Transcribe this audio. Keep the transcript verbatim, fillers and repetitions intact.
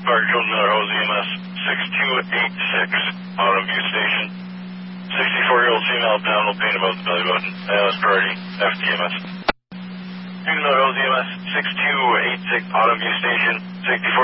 Park Hilton Miller Hose E M S six two eight six, Autumn View Station. sixty-four-year-old female abdominal pain above the belly button. A L S priority, F T M S. Hilton Miller Hose E M S six two eight six, Autumn View Station. sixty-four